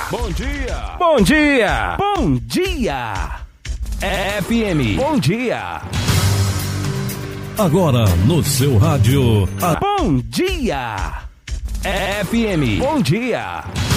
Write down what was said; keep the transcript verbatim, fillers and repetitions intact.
Bom dia. Bom dia. Bom dia. F M. Bom dia. Agora no seu rádio. A... Bom dia. F M. Bom dia.